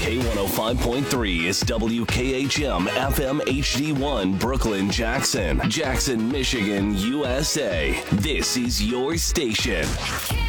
K105.3 is WKHM FM HD1 Brooklyn, Jackson, Michigan, USA. This is your station.